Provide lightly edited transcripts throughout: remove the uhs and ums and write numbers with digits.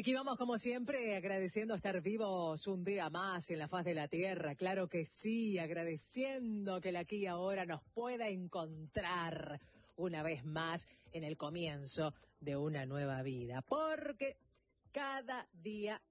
aquí vamos como siempre agradeciendo estar vivos un día más en la faz de la tierra, claro que sí, agradeciendo que el aquí y ahora nos pueda encontrar una vez más en el comienzo de una nueva vida, porque cada día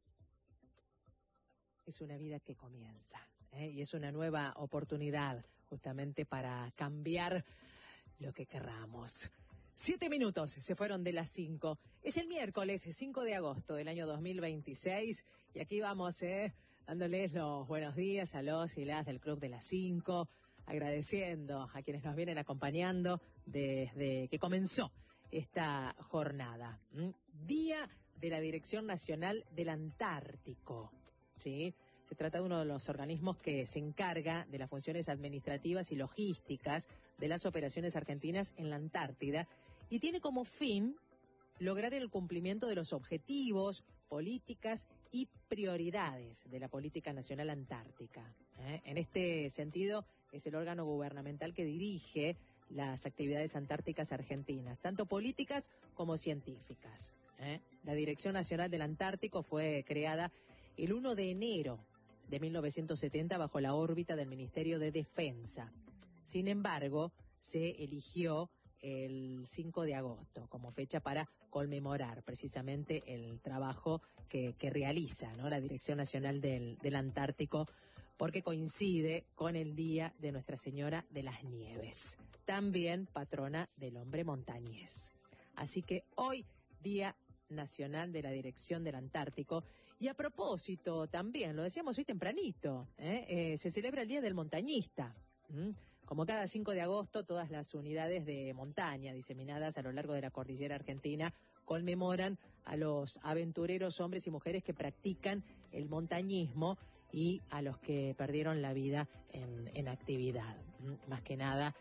es una vida que comienza, y es una nueva oportunidad justamente para cambiar lo que querramos. 7 minutos se fueron de las 5. Es el miércoles 5 de agosto del año 2026 y aquí vamos dándoles los buenos días a los y las del Club de las 5, agradeciendo a quienes nos vienen acompañando desde que comenzó esta jornada. Día de la Dirección Nacional del Antártico, ¿sí? Se trata de uno de los organismos que se encarga de las funciones administrativas y logísticas de las operaciones argentinas en la Antártida y tiene como fin lograr el cumplimiento de los objetivos, políticas y prioridades de la política nacional antártica. En este sentido, es el órgano gubernamental que dirige las actividades antárticas argentinas, tanto políticas como científicas. La Dirección Nacional del Antártico fue creada el 1 de enero de 1970 bajo la órbita del Ministerio de Defensa. Sin embargo, se eligió el 5 de agosto como fecha para conmemorar precisamente el trabajo que realiza, ¿no?, la Dirección Nacional del Antártico, porque coincide con el Día de Nuestra Señora de las Nieves, también patrona del hombre montañés. Así que hoy, Día Nacional de la Dirección del Antártico, y a propósito también, lo decíamos hoy tempranito, se celebra el Día del Montañista. Como cada 5 de agosto, todas las unidades de montaña diseminadas a lo largo de la cordillera argentina conmemoran a los aventureros hombres y mujeres que practican el montañismo y a los que perdieron la vida en actividad, más que nada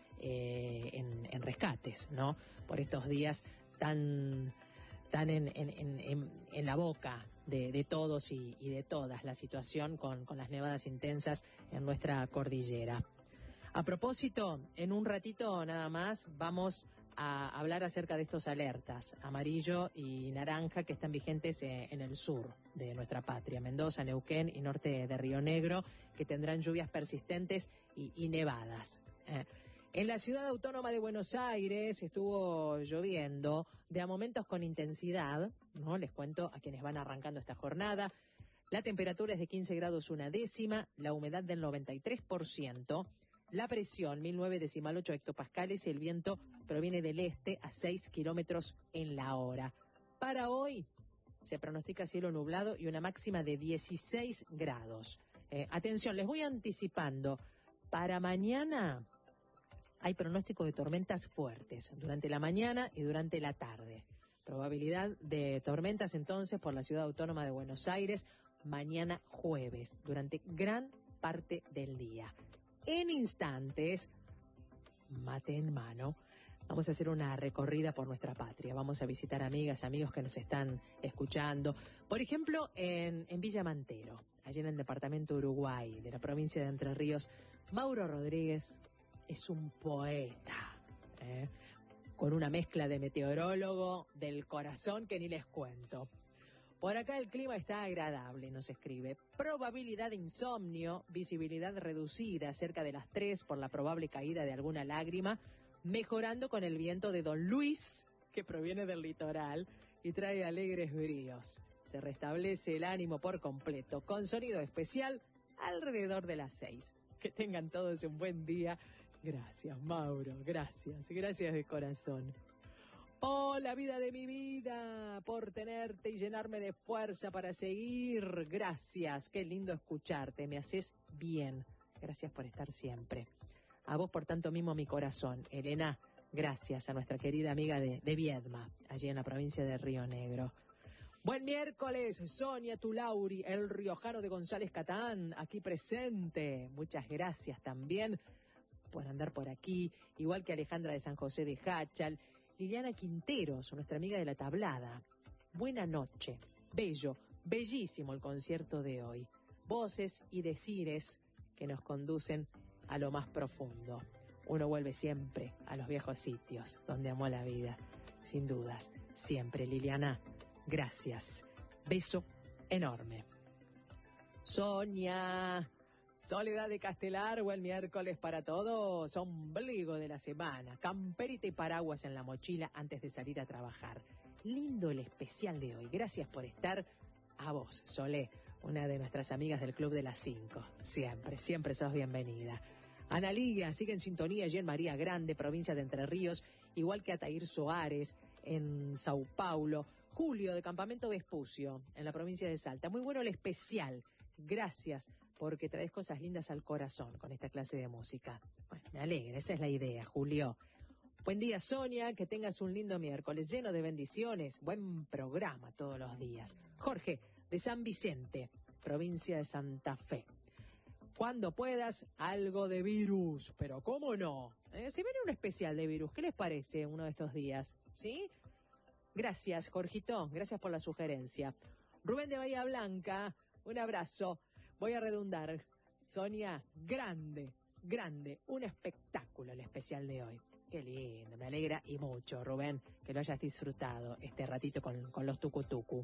en rescates, ¿no? Por estos días tan en la boca de todos y de todas, la situación con las nevadas intensas en nuestra cordillera. A propósito, en un ratito nada más vamos a hablar acerca de estos alertas, amarillo y naranja, que están vigentes en el sur de nuestra patria, Mendoza, Neuquén y norte de Río Negro, que tendrán lluvias persistentes y nevadas. En la ciudad autónoma de Buenos Aires estuvo lloviendo de a momentos con intensidad, ¿no? Les cuento a quienes van arrancando esta jornada. La temperatura es de 15 grados una décima, la humedad del 93%, la presión 1009,8 hectopascales y el viento proviene del este a 6 kilómetros en la hora. Para hoy se pronostica cielo nublado y una máxima de 16 grados. Atención, les voy anticipando, para mañana hay pronóstico de tormentas fuertes durante la mañana y durante la tarde. Probabilidad de tormentas entonces por la ciudad autónoma de Buenos Aires mañana jueves, durante gran parte del día. En instantes, mate en mano, vamos a hacer una recorrida por nuestra patria. Vamos a visitar amigas, amigos que nos están escuchando. Por ejemplo, en Villa Mantero, allí en el departamento Uruguay, de la provincia de Entre Ríos, Mauro Rodríguez es un poeta, con una mezcla de meteorólogo del corazón que ni les cuento. Por acá el clima está agradable, nos escribe. Probabilidad de insomnio, visibilidad reducida cerca de las 3 por la probable caída de alguna lágrima, mejorando con el viento de Don Luis, que proviene del litoral y trae alegres bríos. Se restablece el ánimo por completo, con sonido especial alrededor de las 6. Que tengan todos un buen día. Gracias, Mauro, gracias de corazón. Oh, la vida de mi vida, por tenerte y llenarme de fuerza para seguir. Gracias, qué lindo escucharte, me haces bien. Gracias por estar siempre. A vos por tanto mimo mi corazón. Elena, gracias a nuestra querida amiga de Viedma, allí en la provincia de Río Negro. Buen miércoles, Sonia Tulauri, el riojano de González Catán, aquí presente. Muchas gracias también por andar por aquí, igual que Alejandra de San José de Hachal. Liliana Quinteros, nuestra amiga de la tablada. Buena noche. Bello, bellísimo el concierto de hoy. Voces y decires que nos conducen a lo más profundo. Uno vuelve siempre a los viejos sitios donde amó la vida. Sin dudas, siempre, Liliana. Gracias. Beso enorme. Sonia, Soledad de Castelar, buen miércoles para todos. Ombligo de la semana, camperita y paraguas en la mochila antes de salir a trabajar. Lindo el especial de hoy. Gracias por estar. A vos, Solé, una de nuestras amigas del Club de las 5. Siempre sos bienvenida. Ana Liga sigue en sintonía allí en María Grande, provincia de Entre Ríos, igual que Atair Soares en Sao Paulo. Julio de Campamento Vespucio, en la provincia de Salta. Muy bueno el especial. Gracias, porque traes cosas lindas al corazón con esta clase de música. Bueno, me alegra, esa es la idea, Julio. Buen día, Sonia, que tengas un lindo miércoles lleno de bendiciones. Buen programa todos los días. Jorge, de San Vicente, provincia de Santa Fe. Cuando puedas, algo de virus, pero ¿cómo no? Si viene un especial de virus, ¿qué les parece uno de estos días? ¿Sí? Gracias, Jorgito, gracias por la sugerencia. Rubén de Bahía Blanca, un abrazo. Voy a redundar. Sonia, grande, un espectáculo el especial de hoy. Qué lindo, me alegra y mucho, Rubén, que lo hayas disfrutado este ratito con los tucutucu.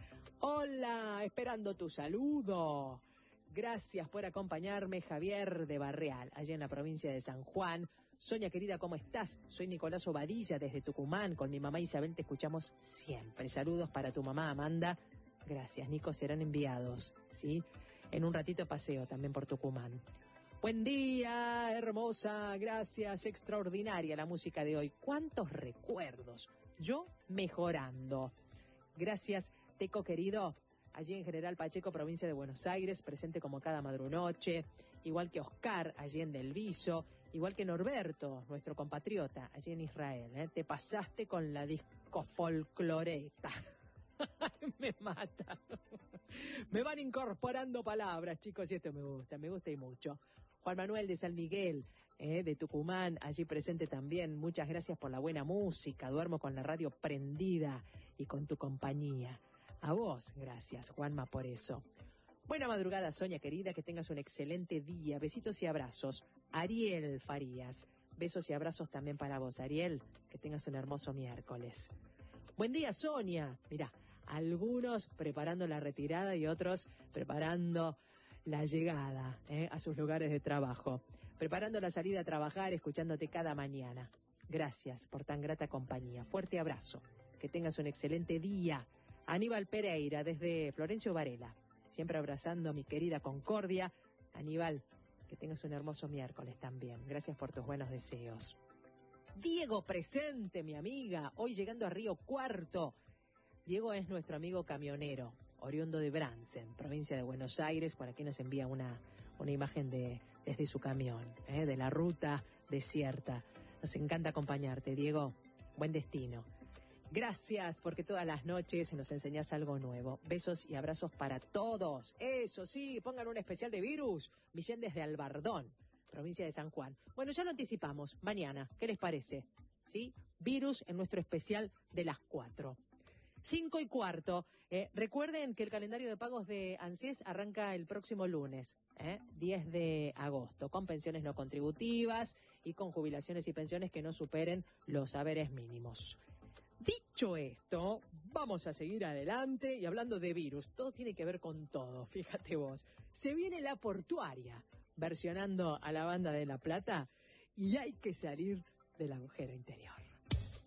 Hola, esperando tu saludo. Gracias por acompañarme, Javier de Barreal, allá en la provincia de San Juan. Sonia, querida, ¿cómo estás? Soy Nicolás Obadilla, desde Tucumán. Con mi mamá Isabel te escuchamos siempre. Saludos para tu mamá, Amanda. Gracias, Nico, serán enviados, ¿sí? En un ratito paseo también por Tucumán. Buen día, hermosa, gracias, extraordinaria la música de hoy. ¿Cuántos recuerdos? Yo mejorando. Gracias, Teco querido, allí en General Pacheco, provincia de Buenos Aires, presente como cada madrunoche, igual que Oscar, allí en Del Viso, igual que Norberto, nuestro compatriota, allí en Israel. Te pasaste con la disco folcloreta. Me mata. Me van incorporando palabras, chicos, y esto me gusta y mucho. Juan Manuel de San Miguel, de Tucumán, allí presente también. Muchas gracias por la buena música. Duermo con la radio prendida y con tu compañía. A vos, gracias, Juanma, por eso. Buena madrugada, Sonia, querida, que tengas un excelente día. Besitos y abrazos. Ariel Farías. Besos y abrazos también para vos, Ariel. Que tengas un hermoso miércoles. Buen día, Sonia. Mirá, algunos preparando la retirada y otros preparando la llegada a sus lugares de trabajo. Preparando la salida a trabajar, escuchándote cada mañana. Gracias por tan grata compañía. Fuerte abrazo. Que tengas un excelente día. Aníbal Pereira, desde Florencio Varela. Siempre abrazando a mi querida Concordia. Aníbal, que tengas un hermoso miércoles también. Gracias por tus buenos deseos. Diego presente, mi amiga, hoy llegando a Río Cuarto. Diego es nuestro amigo camionero, oriundo de Bransen, provincia de Buenos Aires. Por aquí nos envía una imagen desde su camión, de la ruta desierta. Nos encanta acompañarte, Diego. Buen destino. Gracias, porque todas las noches nos enseñás algo nuevo. Besos y abrazos para todos. Eso sí, pongan un especial de virus. Millén desde Albardón, provincia de San Juan. Bueno, ya lo anticipamos, mañana. ¿Qué les parece? ¿Sí? Virus en nuestro especial de las 4. 5:15. Recuerden que el calendario de pagos de ANSES arranca el próximo lunes, 10 de agosto, con pensiones no contributivas y con jubilaciones y pensiones que no superen los haberes mínimos. Dicho esto, vamos a seguir adelante y hablando de virus, todo tiene que ver con todo, fíjate vos. Se viene La Portuaria, versionando a la Banda de La Plata, y hay que salir del agujero interior.